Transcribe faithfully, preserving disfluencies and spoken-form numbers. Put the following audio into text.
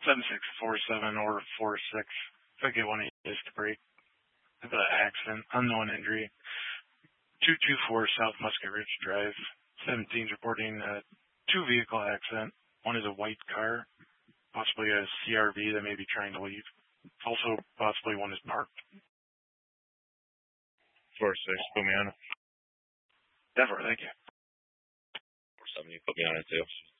seven six four seven or four six. If I get one of you guys to break the accident, unknown injury. two two four South Musket Ridge Drive. seventeen's reporting a two-vehicle accident. One is a white car, possibly a C R V that may be trying to leave. Also, possibly one is parked. four six, put me on it. Denver, thank you. four seven, you put me on it too.